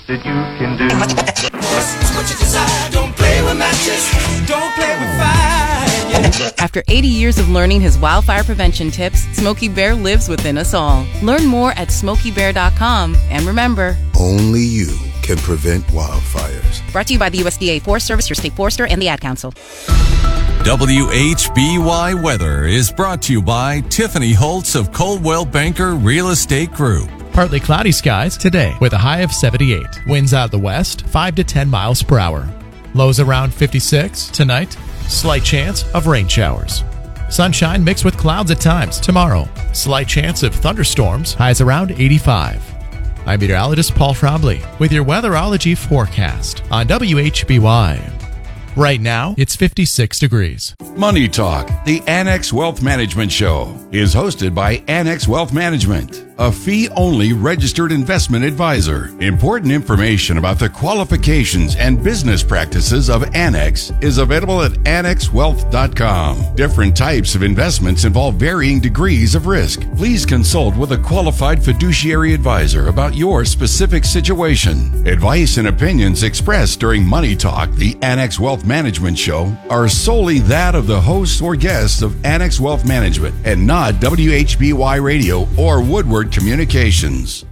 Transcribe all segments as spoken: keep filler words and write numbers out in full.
that you can do. What you desire, don't play with matches, don't play with fire. After eighty years of learning his wildfire prevention tips, Smokey Bear lives within us all. Learn more at smokey bear dot com. And remember, only you can prevent wildfires. Brought to you by the U S D A Forest Service, your state forester, and the Ad Council. W H B Y Weather is brought to you by Tiffany Holtz of Coldwell Banker Real Estate Group. Partly cloudy skies today with a high of seventy-eight. Winds out of the west, five to ten miles per hour. Lows around fifty-six. Tonight, slight chance of rain showers. Sunshine mixed with clouds at times. Tomorrow, slight chance of thunderstorms. Highs around eighty-five. I'm meteorologist Paul Trombley with your weatherology forecast on W H B Y. Right now, it's fifty-six degrees. Money Talk, the Annex Wealth Management Show, is hosted by Annex Wealth Management, a fee-only registered investment advisor. Important information about the qualifications and business practices of Annex is available at annex wealth dot com. Different types of investments involve varying degrees of risk. Please consult with a qualified fiduciary advisor about your specific situation. Advice and opinions expressed during Money Talk, the Annex Wealth Management Show, are solely that of the hosts or guests of Annex Wealth Management and not W H B Y Radio or Woodward Communications.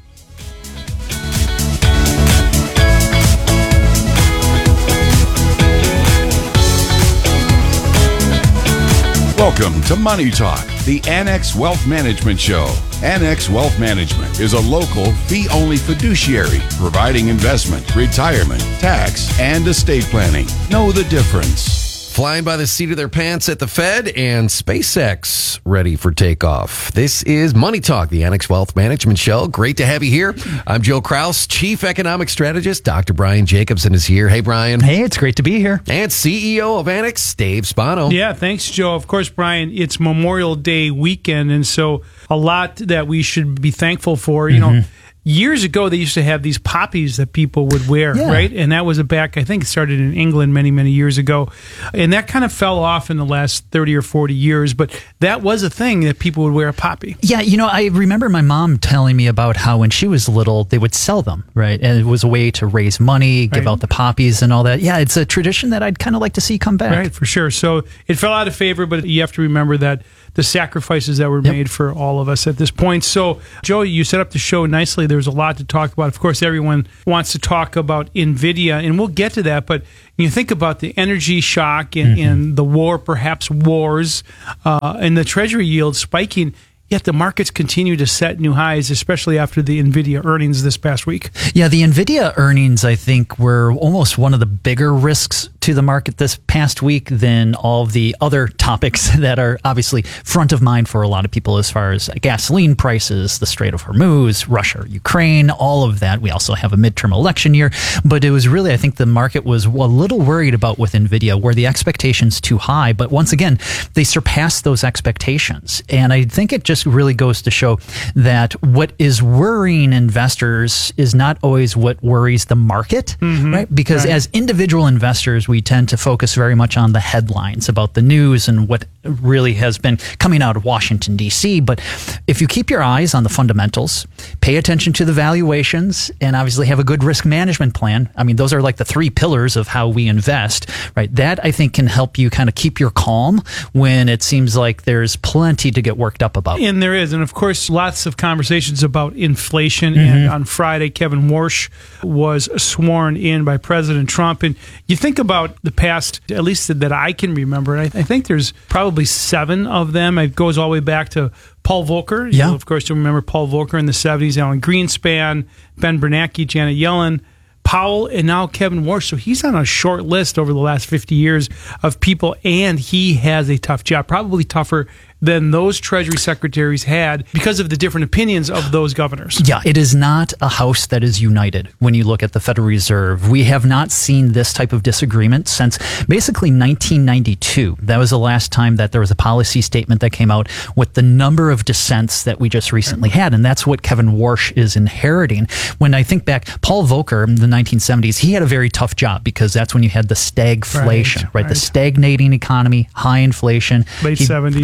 Welcome to Money Talk, the Annex Wealth Management Show. Annex Wealth Management is a local, fee-only fiduciary providing investment, retirement, tax, and estate planning. Know the difference. Flying by the seat of their pants at the Fed and SpaceX ready for takeoff. This is Money Talk, the Annex Wealth Management Show. Great to have you here. I'm Joe Kraus, Chief Economic Strategist. Doctor Brian Jacobson is here. Hey, Brian. Hey, it's great to be here. And C E O of Annex, Dave Spano. Yeah, thanks, Joe. Of course, Brian, it's Memorial Day weekend, and so a lot that we should be thankful for. You mm-hmm. know, years ago, they used to have these poppies that people would wear, yeah. right? And that was a back, I think it started in England many, many years ago. And that kind of fell off in the last thirty or forty years. But that was a thing that people would wear a poppy. Yeah, you know, I remember my mom telling me about how when she was little, they would sell them, right? And it was a way to raise money, give right. out the poppies and all that. Yeah, it's a tradition that I'd kind of like to see come back. Right, for sure. So it fell out of favor, but you have to remember that the sacrifices that were yep. made for all of us at this point. So, Joe, you set up the show nicely. There's a lot to talk about. Of course, everyone wants to talk about NVIDIA, and we'll get to that. But you think about the energy shock and, mm-hmm. and the war, perhaps wars, uh, and the Treasury yield spiking. Yet the markets continue to set new highs, especially after the NVIDIA earnings this past week. Yeah, the NVIDIA earnings, I think, were almost one of the bigger risks to the market this past week than all of the other topics that are obviously front of mind for a lot of people as far as gasoline prices, the Strait of Hormuz, Russia, Ukraine, all of that. We also have a midterm election year. But it was really, I think the market was a little worried about with NVIDIA, were the expectations too high? But once again, they surpassed those expectations. And I think it just really goes to show that what is worrying investors is not always what worries the market, mm-hmm. right? Because right. as individual investors, we tend to focus very much on the headlines about the news and what really has been coming out of Washington, D C. But if you keep your eyes on the fundamentals, pay attention to the valuations, and obviously have a good risk management plan, I mean, those are like the three pillars of how we invest, right? That, I think, can help you kind of keep your calm when it seems like there's plenty to get worked up about. And there is. And of course, lots of conversations about inflation. Mm-hmm. And on Friday, Kevin Warsh was sworn in by President Trump. And you think about the past, at least that I can remember, and I, I think there's probably seven of them. It goes all the way back to Paul Volcker. Yeah. You, of course, you remember Paul Volcker in the seventies, Alan Greenspan, Ben Bernanke, Janet Yellen, Powell, and now Kevin Warsh. So he's on a short list over the last fifty years of people, and he has a tough job, probably tougher than those Treasury secretaries had because of the different opinions of those governors. Yeah, it is not a house that is united when you look at the Federal Reserve. We have not seen this type of disagreement since basically nineteen ninety-two. That was the last time that there was a policy statement that came out with the number of dissents that we just recently had, and that's what Kevin Warsh is inheriting. When I think back, Paul Volcker in the nineteen seventies, he had a very tough job because that's when you had the stagflation, right? right? right. The stagnating economy, high inflation. Late he, seventies. Yep, yeah. he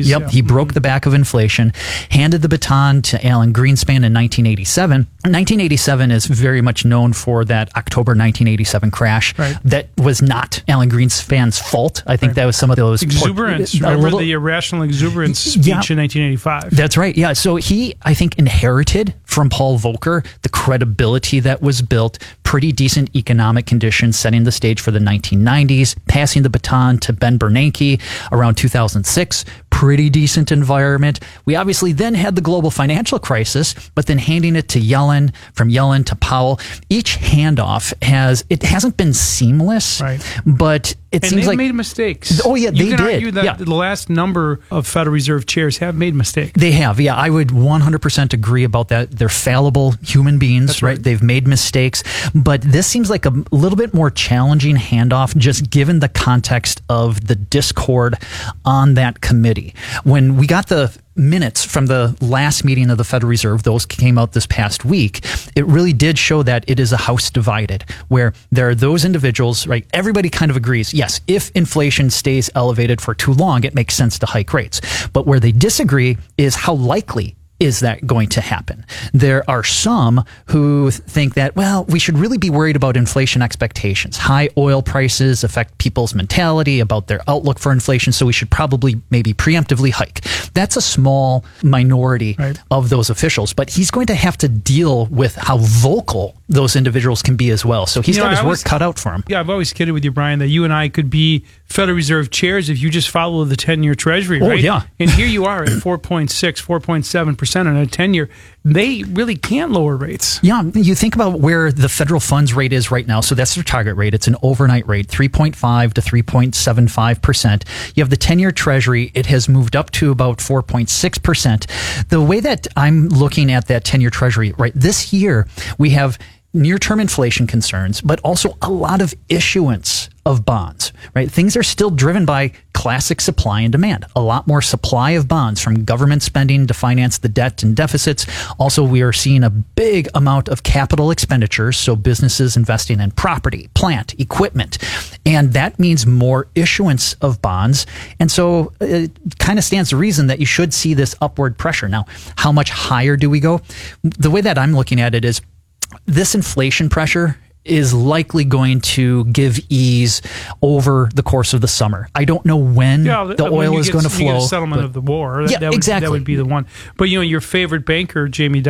broke the back of inflation, handed the baton to Alan Greenspan in nineteen eighty-seven. nineteen eighty-seven is very much known for that October nineteen eighty-seven crash. Right. That was not Alan Greenspan's fault. I think Right. that was some of those Exuberance. Port, Remember little, the irrational exuberance speech Yeah. in nineteen eighty-five. That's right. Yeah. So he, I think, inherited from Paul Volcker the credibility that was built, pretty decent economic conditions, setting the stage for the nineteen nineties, passing the baton to Ben Bernanke around two thousand six, pretty decent environment. We obviously then had the global financial crisis, but then handing it to Yellen, from Yellen to Powell, each handoff has, it hasn't been seamless, Right. but it and seems they've like made mistakes. Oh, yeah, you they can did. argue that Yeah. the last number of Federal Reserve chairs have made mistakes. They have, yeah. I would one hundred percent agree about that. They're fallible human beings, That's right? right. They've made mistakes. But this seems like a little bit more challenging handoff, just given the context of the discord on that committee. When we got the minutes from the last meeting of the Federal Reserve, those came out this past week, it really did show that it is a house divided, where there are those individuals, right? Everybody kind of agrees, yes, if inflation stays elevated for too long, it makes sense to hike rates. But where they disagree is how likely is that going to happen? There are some who think that, well, we should really be worried about inflation expectations. High oil prices affect people's mentality about their outlook for inflation, so we should probably maybe preemptively hike. That's a small minority Right. of those officials, but he's going to have to deal with how vocal those individuals can be as well. So he's You know, got his I work always- cut out for him. Yeah, I've always kidded with you, Brian, that you and I could be Federal Reserve chairs if you just follow the ten-year Treasury, Oh, right? yeah. And here you are at four point six, four point seven percent on a ten-year. They really can't lower rates. Yeah, you think about where the federal funds rate is right now. So that's their target rate. It's an overnight rate, three point five to three point seven five percent. You have the ten-year Treasury. It has moved up to about four point six percent. The way that I'm looking at that ten-year Treasury, right, this year we have near-term inflation concerns, but also a lot of issuance of bonds, right? Things are still driven by classic supply and demand. A lot more supply of bonds from government spending to finance the debt and deficits. Also, we are seeing a big amount of capital expenditures, so businesses investing in property, plant, equipment. And that means more issuance of bonds. And so it kind of stands to reason that you should see this upward pressure. Now, how much higher do we go? The way that I'm looking at it is this inflation pressure is likely going to give ease over the course of the summer. I don't know when Yeah, the when oil you is get- going to you get flow. a settlement but- of the war. That, Yeah, that would, exactly. That would be the one. But, you know, your favorite banker, Jamie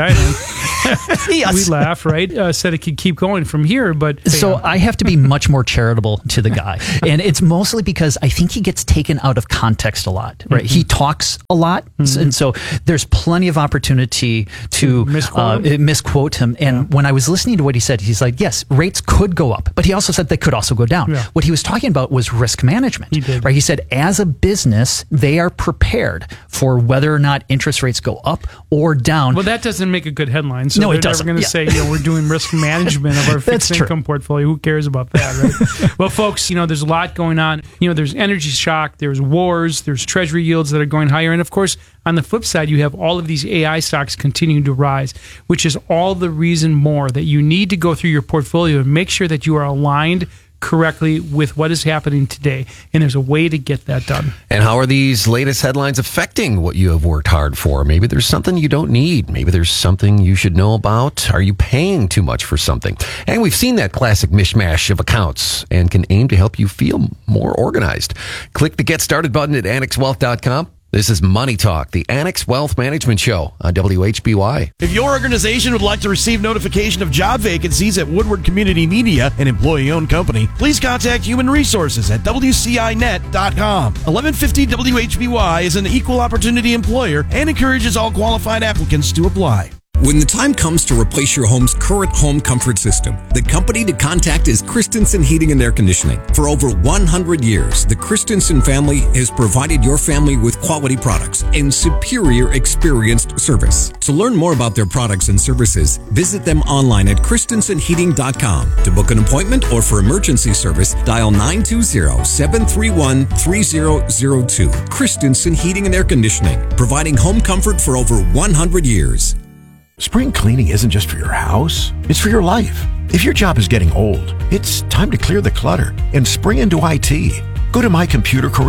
Dimon, Yes. we laugh, right? Uh, said it could keep going from here, but So bam. I have to be much more charitable to the guy. And it's mostly because I think he gets taken out of context a lot, right? Mm-hmm. He talks a lot. And so there's plenty of opportunity to Misquote uh, misquote him. And when I was listening to what he said, he's like, yes, rates could go up, but he also said they could also go down. Yeah. What he was talking about was risk management, He did. right? He said, as a business, they are prepared for whether or not interest rates go up or down. Well, that doesn't make a good headline. So No, it they're doesn't. never going to Yeah. say, you know, we're doing risk management of our That's fixed true. income portfolio. Who cares about that, right? Well, folks, you know, there's a lot going on. You know, there's energy shock, there's wars, there's treasury yields that are going higher. And of course, on the flip side, you have all of these A I stocks continuing to rise, which is all the reason more that you need to go through your portfolio and make sure that you are aligned correctly with what is happening today. And there's a way to get that done. And how are these latest headlines affecting what you have worked hard for? Maybe there's something you don't need. Maybe there's something you should know about. Are you paying too much for something? And we've seen that classic mishmash of accounts and can aim to help you feel more organized. Click the Get Started button at annex wealth dot com. This is Money Talk, the Annex Wealth Management Show on W H B Y. If your organization would like to receive notification of job vacancies at Woodward Community Media, an employee-owned company, please contact Human Resources at W C I net dot com. eleven fifty W H B Y is an equal opportunity employer and encourages all qualified applicants to apply. When the time comes to replace your home's current home comfort system, the company to contact is Christensen Heating and Air Conditioning. For over one hundred years, the Christensen family has provided your family with quality products and superior experienced service. To learn more about their products and services, visit them online at Christensen Heating dot com. To book an appointment or for emergency service, dial nine two zero, seven three one, three zero zero two. Christensen Heating and Air Conditioning, providing home comfort for over one hundred years. Spring cleaning isn't just for your house, it's for your life. If your job is getting old, it's time to clear the clutter and spring into I T. Go to My Computer Career.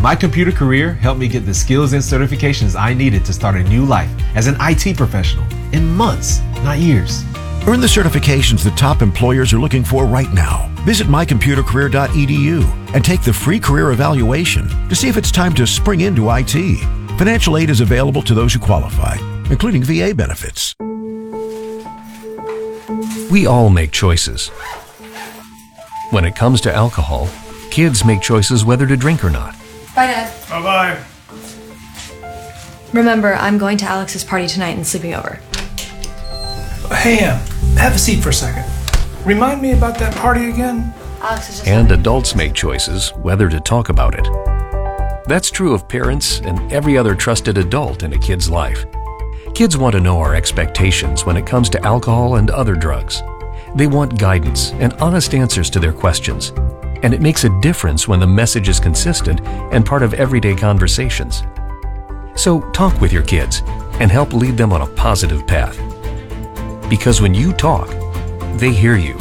My computer career helped me get the skills and certifications I needed to start a new life as an I T professional in months, not years. Earn the certifications the top employers are looking for right now. Visit my computer career dot e d u and take the free career evaluation to see if it's time to spring into I T. Financial aid is available to those who qualify, including V A benefits. We all make choices. When it comes to alcohol, kids make choices whether to drink or not. Bye, Dad. Bye-bye. Remember, I'm going to Alex's party tonight and sleeping over. Hey, Em, have a seat for a second. Remind me about that party again? Alex is just... And adults make choices whether to talk about it. That's true of parents and every other trusted adult in a kid's life. Kids want to know our expectations when it comes to alcohol and other drugs. They want guidance and honest answers to their questions. And it makes a difference when the message is consistent and part of everyday conversations. So talk with your kids and help lead them on a positive path. Because when you talk, they hear you.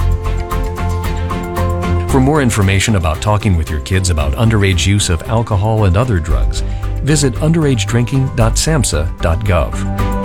For more information about talking with your kids about underage use of alcohol and other drugs, visit underage drinking dot samhsa dot gov.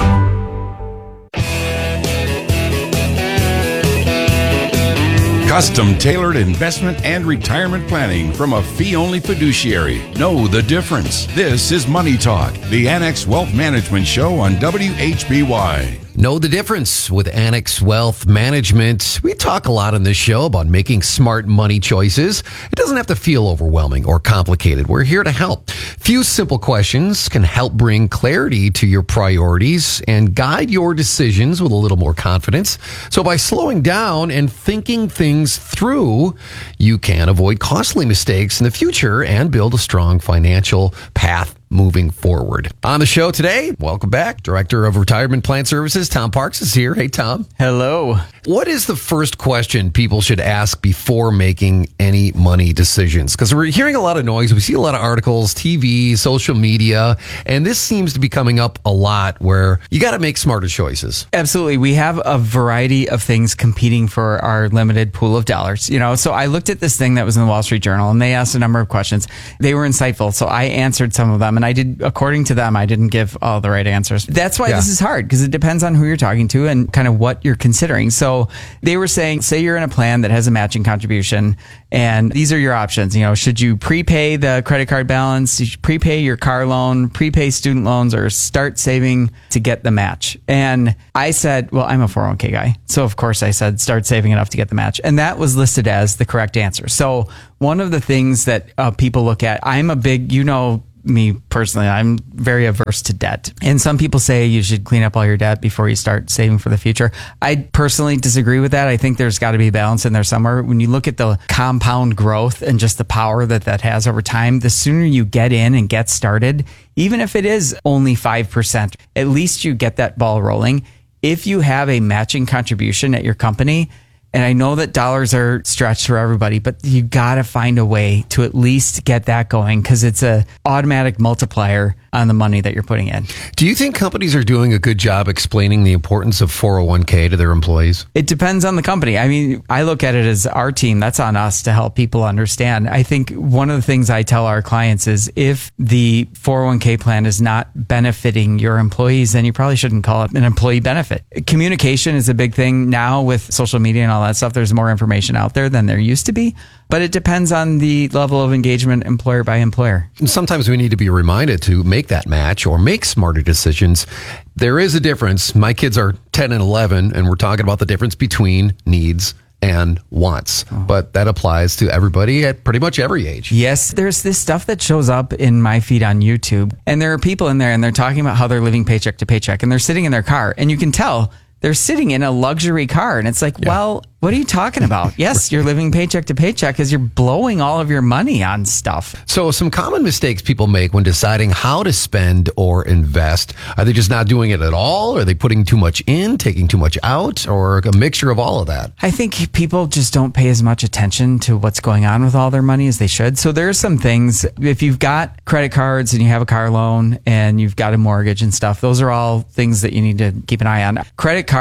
Custom-tailored investment and retirement planning from a fee-only fiduciary. Know the difference. This is Money Talk, the Annex Wealth Management Show on W H B Y. Know the difference with Annex Wealth Management. We talk a lot on this show about making smart money choices. It doesn't have to feel overwhelming or complicated. We're here to help. Few simple questions can help bring clarity to your priorities and guide your decisions with a little more confidence. So by slowing down and thinking things through, you can avoid costly mistakes in the future and build a strong financial path moving forward. On the show today, welcome back, Director of Retirement Plan Services, Tom Parks is here. Hey, Tom. Hello. What is the first question people should ask before making any money decisions? Because we're hearing a lot of noise. We see a lot of articles, T V, social media, and this seems to be coming up a lot where you got to make smarter choices. Absolutely. We have a variety of things competing for our limited pool of dollars. You know, so I looked at this thing that was in the Wall Street Journal and they asked a number of questions. They were insightful. So I answered some of them. And I did, according to them, I didn't give all the right answers. That's why yeah. this is hard, because it depends on who you're talking to and kind of what you're considering. So they were saying, say you're in a plan that has a matching contribution, and these are your options. You know, should you prepay the credit card balance, you should prepay your car loan, prepay student loans, or start saving to get the match? And I said, well, I'm a four oh one k guy. So of course I said, start saving enough to get the match. And that was listed as the correct answer. So one of the things that uh, people look at, I'm a big, you know, me personally, I'm very averse to debt. And some people say you should clean up all your debt before you start saving for the future. I personally disagree with that. I think there's got to be a balance in there somewhere. When you look at the compound growth and just the power that that has over time, the sooner you get in and get started, even if it is only five percent, at least you get that ball rolling. If you have a matching contribution at your company, and I know that dollars are stretched for everybody, but you got to find a way to at least get that going, because it's a automatic multiplier on the money that you're putting in. Do you think companies are doing a good job explaining the importance of four oh one k to their employees? It depends on the company. I mean, I look at it as our team. That's on us to help people understand. I think one of the things I tell our clients is if the four oh one k plan is not benefiting your employees, then you probably shouldn't call it an employee benefit. Communication is a big thing now with social media and all that stuff. There's more information out there than there used to be. But it depends on the level of engagement employer by employer. And sometimes we need to be reminded to make that match or make smarter decisions. There is a difference. My kids are ten and eleven, and we're talking about the difference between needs and wants. Oh. But that applies to everybody at pretty much every age. Yes, there's this stuff that shows up in my feed on YouTube, and there are people in there, and they're talking about how they're living paycheck to paycheck, and they're sitting in their car, and you can tell they're sitting in a luxury car. And it's like, yeah. well, what are you talking about? Yes, you're living paycheck to paycheck because you're blowing all of your money on stuff. So some common mistakes people make when deciding how to spend or invest, are they just not doing it at all? Are they putting too much in, taking too much out, or a mixture of all of that? I think people just don't pay as much attention to what's going on with all their money as they should. So there are some things, if you've got credit cards and you have a car loan and you've got a mortgage and stuff, those are all things that you need to keep an eye on. Credit card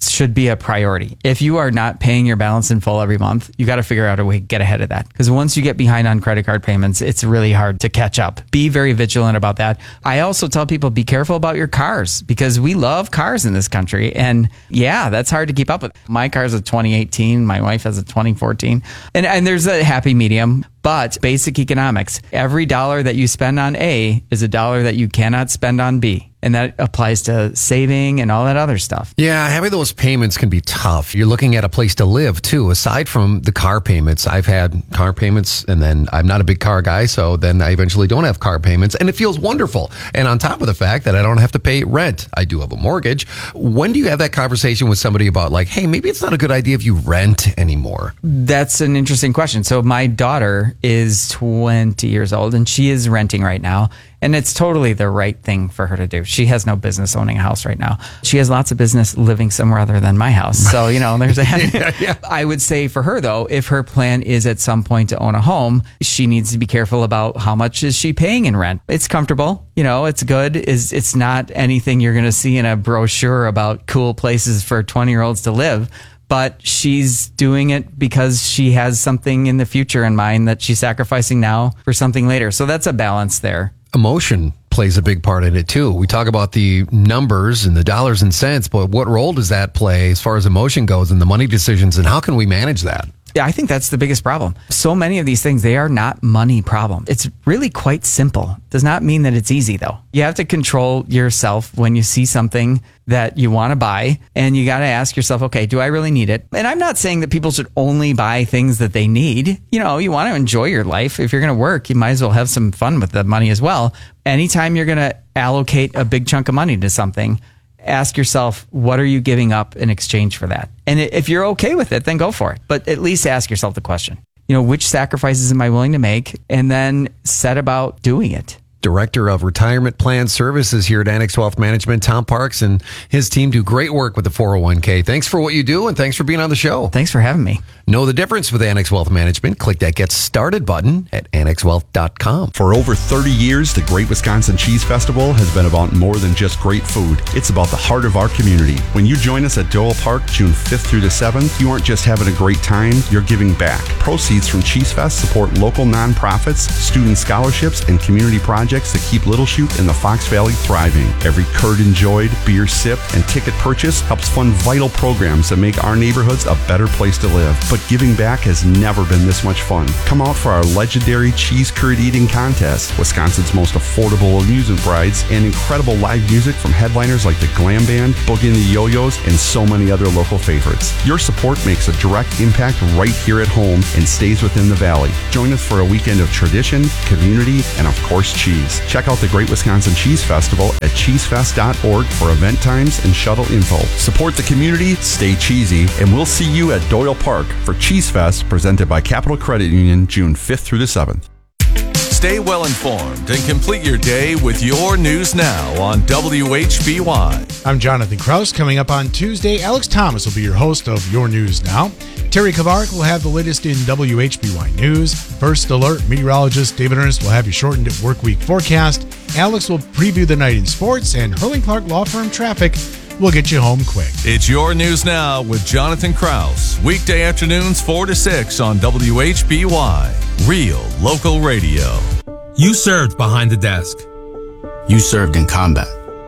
should be a priority. If you are not paying your balance in full every month, you got to figure out a way to get ahead of that. Because once you get behind on credit card payments, it's really hard to catch up. Be very vigilant about that. I also tell people, be careful about your cars because we love cars in this country. And yeah, that's hard to keep up with. My car's a twenty eighteen. My wife has a twenty fourteen. And, and there's a happy medium. But basic economics, every dollar that you spend on A is a dollar that you cannot spend on B. And that applies to saving and all that other stuff. Yeah, having those payments can be tough. You're looking at a place to live, too. Aside from the car payments, I've had car payments, and then I'm not a big car guy, so then I eventually don't have car payments, and it feels wonderful. And on top of the fact that I don't have to pay rent, I do have a mortgage. When do you have that conversation with somebody about, like, hey, maybe it's not a good idea if you rent anymore? That's an interesting question. So my daughter is twenty years old, and she is renting right now. And it's totally the right thing for her to do. She has no business owning a house right now. She has lots of business living somewhere other than my house. So, you know, there's a... yeah, yeah. I would say for her, though, if her plan is at some point to own a home, she needs to be careful about how much is she paying in rent. It's comfortable. You know, it's good. It's, it's not anything you're going to see in a brochure about cool places for twenty-year-olds to live. But she's doing it because she has something in the future in mind that she's sacrificing now for something later. So that's a balance there. Emotion plays a big part in it too. We talk about the numbers and the dollars and cents, but what role does that play as far as emotion goes and the money decisions, and how can we manage that? Yeah, I think that's the biggest problem. So many of these things, they are not money problem. It's really quite simple. Does not mean that it's easy, though. You have to control yourself when you see something that you want to buy, and you got to ask yourself, okay, do I really need it? And I'm not saying that people should only buy things that they need. You know, you want to enjoy your life. If you're going to work, you might as well have some fun with the money as well. Anytime you're going to allocate a big chunk of money to something, ask yourself, what are you giving up in exchange for that? And if you're okay with it, then go for it. But at least ask yourself the question, you know, which sacrifices am I willing to make? And then set about doing it. Director of Retirement Plan Services here at Annex Wealth Management, Tom Parks, and his team do great work with the four oh one k. Thanks for what you do, and thanks for being on the show. Thanks for having me. Know the difference with Annex Wealth Management? Click that Get Started button at annex wealth dot com. For over thirty years, the Great Wisconsin Cheese Festival has been about more than just great food. It's about the heart of our community. When you join us at Doyle Park, June fifth through the seventh, you aren't just having a great time, you're giving back. Proceeds from Cheese Fest support local nonprofits, student scholarships, and community projects that keep Little Chute and the Fox Valley thriving. Every curd enjoyed, beer sipped, and ticket purchase helps fund vital programs that make our neighborhoods a better place to live. But giving back has never been this much fun. Come out for our legendary cheese curd eating contest, Wisconsin's most affordable amusement rides, and incredible live music from headliners like the Glam Band, Boogie and the Yo-Yos, and so many other local favorites. Your support makes a direct impact right here at home and stays within the Valley. Join us for a weekend of tradition, community, and of course cheese. Check out the Great Wisconsin Cheese Festival at cheese fest dot org for event times and shuttle info. Support the community, stay cheesy, and we'll see you at Doyle Park for Cheese Fest, presented by Capital Credit Union, June fifth through the seventh. Stay well informed and complete your day with your news now on W H B Y. I'm Jonathan Kraus. Coming up on Tuesday, Alex Thomas will be your host of Your News Now. Terry Kavark will have the latest in W H B Y News. First Alert meteorologist David Ernst will have your shortened work week forecast. Alex will preview the night in sports, and Hurling Clark Law Firm Traffic will get you home quick. It's Your News Now with Jonathan Kraus. Weekday afternoons four to six on W H B Y. Real local radio. You served behind the desk. You served in combat.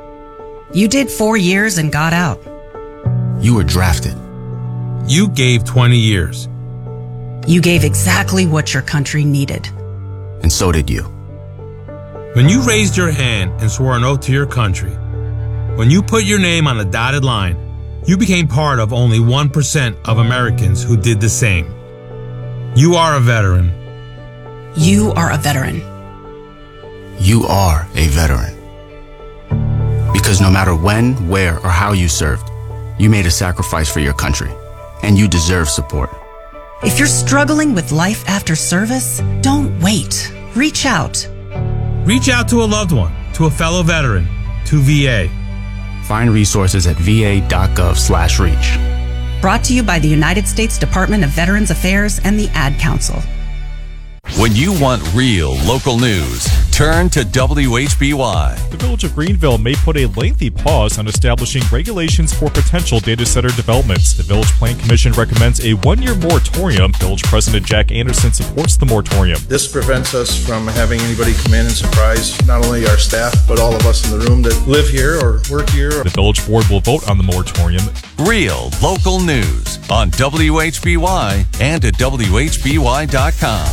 You did four years and got out. You were drafted. You gave twenty years. You gave exactly what your country needed. And so did you. When you raised your hand and swore an oath to your country, when you put your name on a dotted line, you became part of only one percent of Americans who did the same. You are a veteran. You are a veteran. You are a veteran. Because no matter when, where, or how you served, you made a sacrifice for your country, and you deserve support. If you're struggling with life after service, don't wait. Reach out. Reach out to a loved one, to a fellow veteran, to V A. Find resources at v a dot gov slash reach. Brought to you by the United States Department of Veterans Affairs and the Ad Council. When you want real local news, return to W H B Y. The Village of Greenville may put a lengthy pause on establishing regulations for potential data center developments. The Village Plan Commission recommends a one-year moratorium. Village President Jack Anderson supports the moratorium. This prevents us from having anybody come in and surprise not only our staff, but all of us in the room that live here or work here. The Village Board will vote on the moratorium. Real local news on W H B Y and at W H B Y dot com.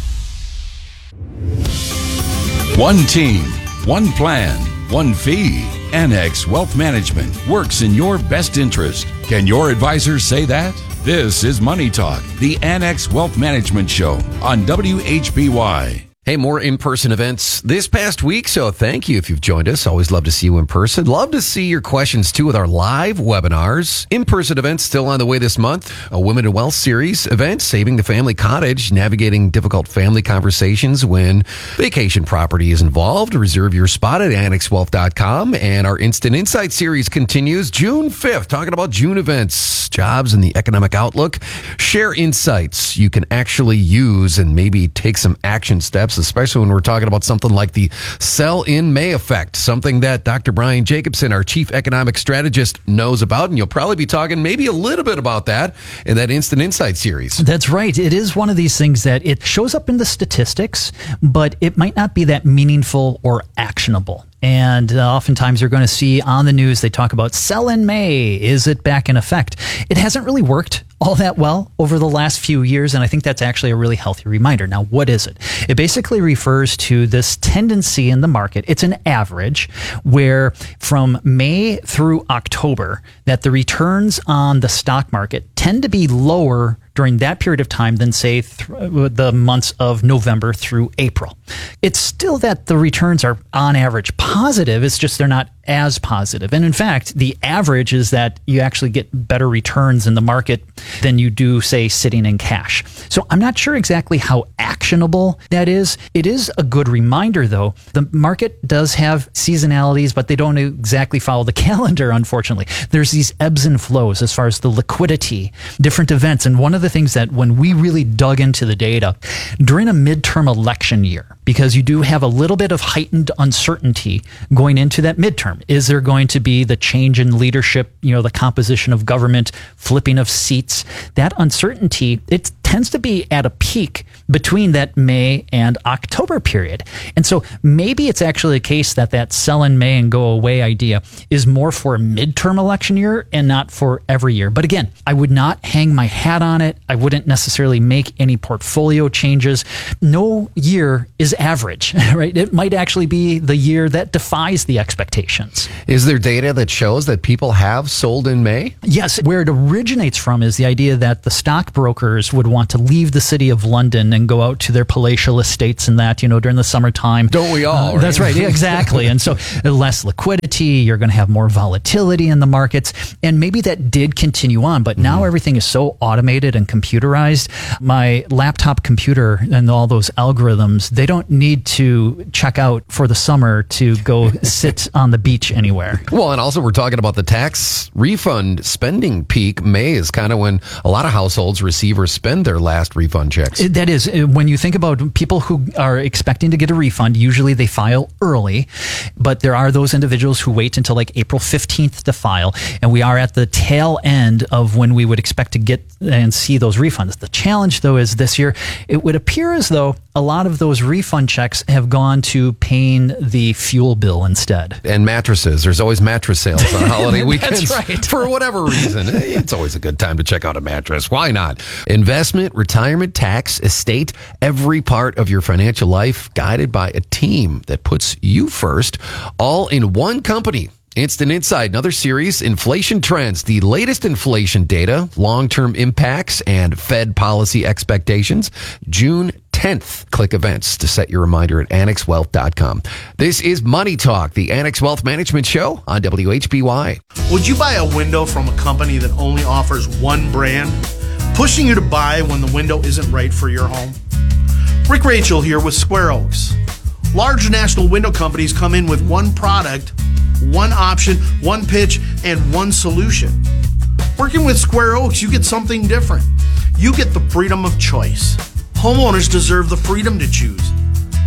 One team, one plan, one fee. Annex Wealth Management works in your best interest. Can your advisors say that? This is Money Talk, the Annex Wealth Management Show on W H B Y. Hey, more in-person events this past week, so thank you if you've joined us. Always love to see you in person. Love to see your questions, too, with our live webinars. In-person events still on the way this month. A Women in Wealth series event, Saving the Family Cottage, navigating difficult family conversations when vacation property is involved. Reserve your spot at annex wealth dot com. And our Instant Insight series continues June fifth, talking about June events, jobs, and the economic outlook. Share insights you can actually use and maybe take some action steps, especially when we're talking about something like the sell in May effect, something that Doctor Brian Jacobson, our chief economic strategist, knows about. And you'll probably be talking maybe a little bit about that in that Instant Insight series. That's right. It is one of these things that it shows up in the statistics, but it might not be that meaningful or actionable. And uh, oftentimes you're going to see on the news, they talk about sell in May. Is it back in effect? It hasn't really worked all that well over the last few years, and I think that's actually a really healthy reminder. Now, what is it? It basically refers to this tendency in the market. It's an average where from May through October that the returns on the stock market tend to be lower during that period of time than, say, th- the months of November through April. It's still that the returns are on average positive. It's just they're not as positive. And in fact, the average is that you actually get better returns in the market than you do, say, sitting in cash. So I'm not sure exactly how actionable that is. It is a good reminder, though. The market does have seasonalities, but they don't exactly follow the calendar, unfortunately. There's these ebbs and flows as far as the liquidity, different events. And one of the things that when we really dug into the data, during a midterm election year, because you do have a little bit of heightened uncertainty going into that midterm. Is there going to be the change in leadership, you know, the composition of government, flipping of seats? That uncertainty, it tends to be at a peak between that May and October period. And so maybe it's actually a case that that sell in May and go away idea is more for a midterm election year and not for every year. But again, I would not hang my hat on it. I wouldn't necessarily make any portfolio changes. No year is average, right? It might actually be the year that defies the expectations. Is there data that shows that people have sold in May? Yes. Where it originates from is the idea that the stockbrokers would want to leave the city of London and go out to their palatial estates and that, you know, during the summertime. Don't we all? Uh, right? That's right. Exactly. And so less liquidity, you're going to have more volatility in the markets. And maybe that did continue on, but now mm-hmm. everything is so automated and computerized. My laptop computer and all those algorithms, they don't need to check out for the summer to go sit on the beach anywhere. Well, and also we're talking about the tax refund spending peak. May is kind of when a lot of households receive or spend their last refund checks. That is, when you think about people who are expecting to get a refund, usually they file early, but there are those individuals who wait until like April fifteenth to file, and we are at the tail end of when we would expect to get and see those refunds. The challenge, though, is this year, it would appear as though a lot of those refund checks have gone to paying the fuel bill instead. And mattresses. There's always mattress sales on holiday weekends. That's right. For whatever reason. It's always a good time to check out a mattress. Why not? Investment, retirement, tax, estate, every part of your financial life guided by a team that puts you first, all in one company. Instant Insight, another series, Inflation Trends, the latest inflation data, long-term impacts, and Fed policy expectations. June tenth. Click events to set your reminder at annex wealth dot com. This is Money Talk, the Annex Wealth Management Show on W H B Y. Would you buy a window from a company that only offers one brand, pushing you to buy when the window isn't right for your home? Rick Rachel here with Square Oaks. Large national window companies come in with one product, one option, one pitch, and one solution. Working with Square Oaks, you get something different. You get the freedom of choice. Homeowners deserve the freedom to choose.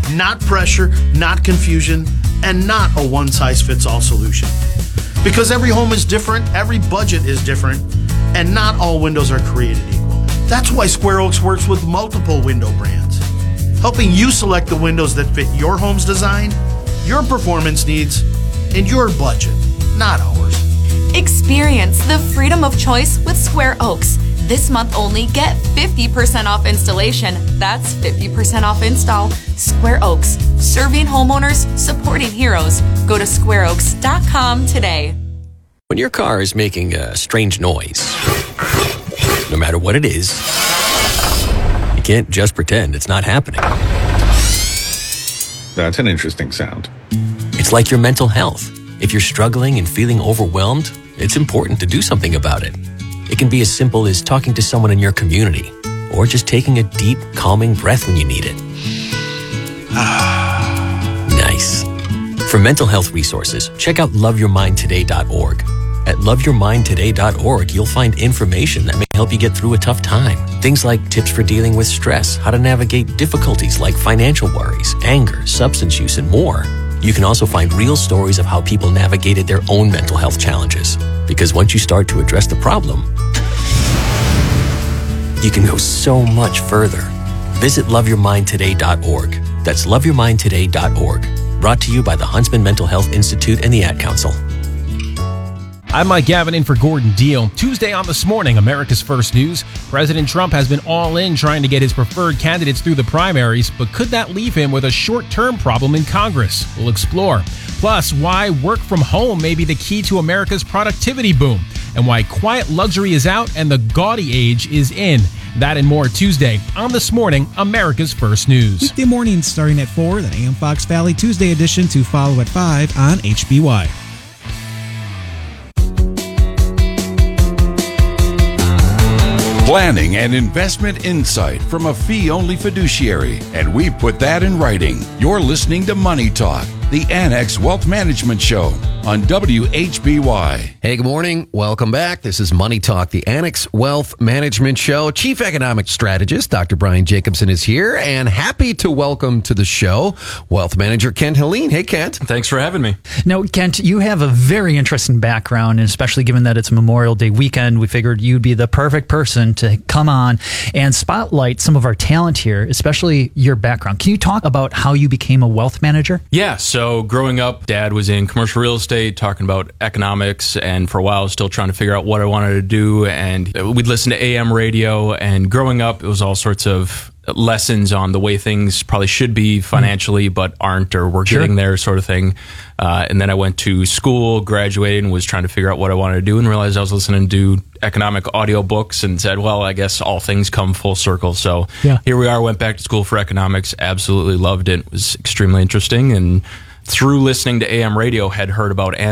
not pressure, not confusion, and not a one-size-fits-all solution. Because every home is different, every budget is different, and not all windows are created equal. That's why Square Oaks works with multiple window brands, helping you select the windows that fit your home's design, your performance needs, and your budget, not ours. Experience the freedom of choice with Square Oaks. This month only, get fifty percent off installation. That's fifty percent off install. Square Oaks, serving homeowners, supporting heroes. Go to square oaks dot com today. When your car is making a strange noise, no matter what it is, you can't just pretend it's not happening. That's an interesting sound. It's like your mental health. If you're struggling and feeling overwhelmed, it's important to do something about it. It can be as simple as talking to someone in your community, or just taking a deep, calming breath when you need it. Nice. For mental health resources, check out love your mind today dot org. At love your mind today dot org, you'll find information that may help you get through a tough time. Things like tips for dealing with stress, how to navigate difficulties like financial worries, anger, substance use, and more. You can also find real stories of how people navigated their own mental health challenges. Because once you start to address the problem, you can go so much further. Visit love your mind today dot org. That's love your mind today dot org. Brought to you by the Huntsman Mental Health Institute and the Ad Council. I'm Mike Gavin in for Gordon Deal. Tuesday on This Morning, America's First News. President Trump has been all in trying to get his preferred candidates through the primaries, but could that leave him with a short-term problem in Congress? We'll explore. Plus, why work from home may be the key to America's productivity boom, and why quiet luxury is out and the gaudy age is in. That and more Tuesday on This Morning, America's First News. Weekday mornings starting at four, then A M Fox Valley Tuesday edition to follow at five on H B Y. Planning and investment insight from a fee-only fiduciary, and we put that in writing. You're listening to Money Talk, the Annex Wealth Management Show on W H B Y. Hey, good morning. Welcome back. This is Money Talk, the Annex Wealth Management Show. Chief Economic Strategist Doctor Brian Jacobson is here, and happy to welcome to the show Wealth Manager Kent Helene. Hey, Kent. Thanks for having me. Now, Kent, you have a very interesting background, and especially given that it's Memorial Day weekend, we figured you'd be the perfect person to come on and spotlight some of our talent here, especially your background. Can you talk about how you became a wealth manager? Yeah, so growing up, Dad was in commercial real estate, talking about economics, and for a while I was still trying to figure out what I wanted to do, and we'd listen to A M radio, and growing up it was all sorts of lessons on the way things probably should be financially but aren't, or we're Sure. getting there sort of thing. Uh, and then I went to school, graduated, and was trying to figure out what I wanted to do, and realized I was listening to economic audiobooks and said, well, I guess all things come full circle. So Yeah. here we are, went back to school for economics, absolutely loved it. It was extremely interesting, and through listening to A M radio, had heard about